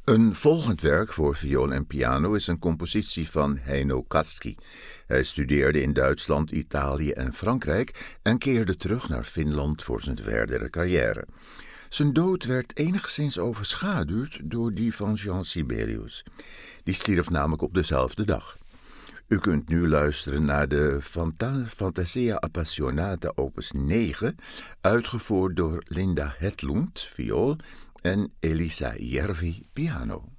Een volgend werk voor viool en piano is een compositie van Heino Kaski. Hij studeerde in Duitsland, Italië en Frankrijk en keerde terug naar Finland voor zijn verdere carrière. Zijn dood werd enigszins overschaduwd door die van Jean Sibelius. Die stierf namelijk op dezelfde dag. U kunt nu luisteren naar de Fantasia Appassionata opus 9, uitgevoerd door Linda Hedlund, viool, en Elisa Järvi, piano.